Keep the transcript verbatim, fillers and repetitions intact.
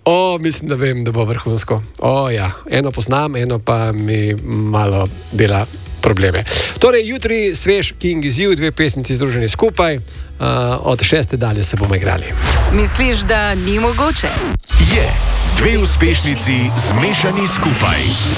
O, mislim, da vem, da bo vrhunsko. O, ja. Eno poznam, eno pa mi malo dela probleme. Torej, jutri svež King is You, dve pesmici združeni skupaj. Uh, od šeste dalje se bomo igrali. Misliš, da ni mogoče? Je. Dve uspešnici zmešani skupaj.